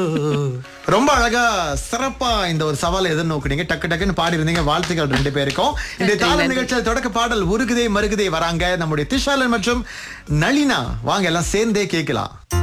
ரொம்ப அழகா சிறப்பா இந்த ஒரு சவாலை எதிர்நோக்குனீங்க. டக்கு டக்குன்னு பாடி இருந்தீங்க. வாழ்த்துக்கள் ரெண்டு பேருக்கும். இந்த தாளம் நிகழ்ச்சியில் தொடக்க பாடல் உருகுதே மருகுதே வராங்க நம்முடைய திஷாலன் மற்றும் நளினா. வாங்க எல்லாம் சேர்ந்தே கேட்கலாம்.